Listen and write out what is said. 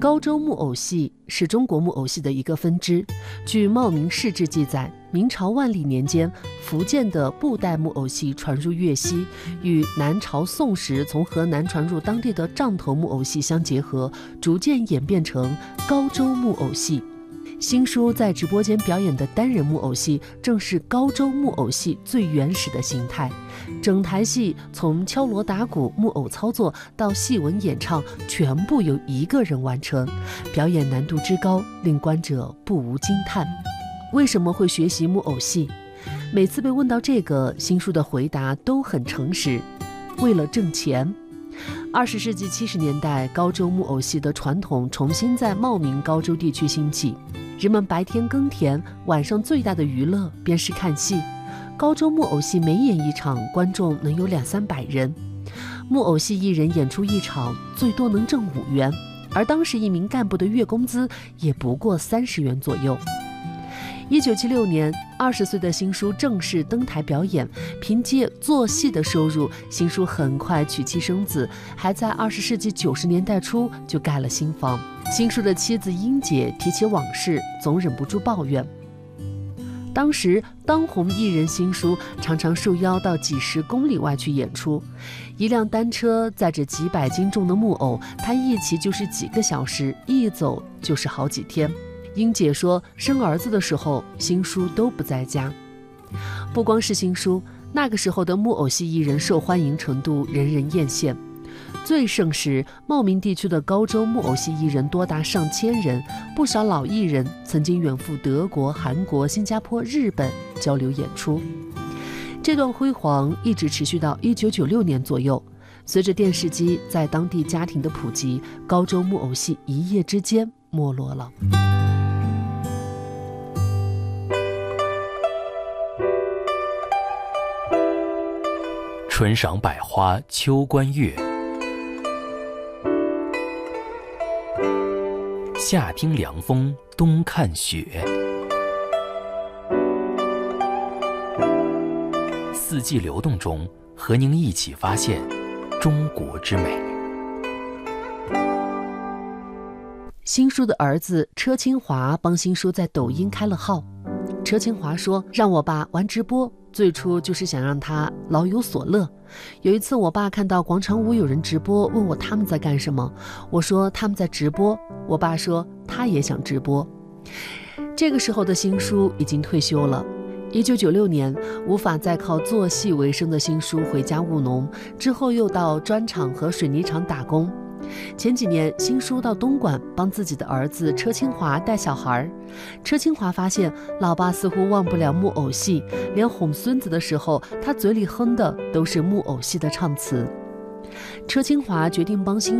高州木偶戏是中国木偶戏的一个分支。据《茂名市志》记载，明朝万历年间，福建的布袋木偶戏传入粤西，与南朝宋时从河南传入当地的杖头木偶戏相结合，逐渐演变成高州木偶戏。新叔在直播间表演的单人木偶戏，正是高州木偶戏最原始的形态。整台戏从敲锣打鼓、木偶操作到戏文演唱，全部由一个人完成，表演难度之高，令观者不无惊叹。为什么会学习木偶戏？每次被问到这个，新叔的回答都很诚实：为了挣钱。20世纪70年代，高州木偶戏的传统重新在茂名高州地区兴起。人们白天耕田，晚上最大的娱乐便是看戏。高州木偶戏每演一场，观众能有200-300人。木偶戏艺人演出一场，最多能挣5元，而当时一名干部的月工资也不过30元左右。1976年，20岁的新叔正式登台表演，凭借做戏的收入，新叔很快娶妻生子，还在20世纪90年代初就盖了新房。新叔的妻子英姐提起往事，总忍不住抱怨。当时当红艺人新叔常常受邀到几10公里外去演出，一辆单车载着几百斤重的木偶，他一骑就是几个小时，一走就是好几天。英姐说，生儿子的时候，新叔都不在家。不光是新叔，那个时候的木偶戏艺人受欢迎程度人人艳羡。最盛时，茂名地区的高州木偶戏艺人多达上千人，不少老艺人曾经远赴德国、韩国、新加坡、日本交流演出。这段辉煌一直持续到1996年左右。随着电视机在当地家庭的普及，高州木偶戏一夜之间没落了。 春赏百花，秋观月，夏听凉风，冬看雪。四季流动中，和您一起发现中国之美。 新叔的儿子车清华帮新叔在抖音开了号。车清华说，让我爸玩直播，最初就是想让他老有所乐。有一次我爸看到广场舞有人直播，问我他们在干什么，我说他们在直播，我爸说他也想直播。这个时候的新叔已经退休了。1996年，无法再靠做戏为生的新叔回家务农，之后又到砖厂和水泥厂打工。前几年，新叔到东莞帮自己的儿子车清华带小孩。车清华发现老爸似乎忘不了木偶戏，连哄孙子的时候，他嘴里哼的都是木偶戏的唱词。车清华决定帮新